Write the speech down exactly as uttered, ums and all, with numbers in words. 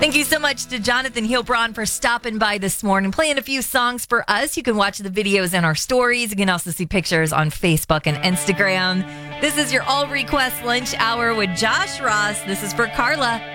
Thank you so much to Jonathan Heilbron for stopping by this morning, playing a few songs for us. You can watch the videos in our stories. You can also see pictures on Facebook and Instagram. This is your All Request Lunch Hour with Josh Ross. This is for Carla.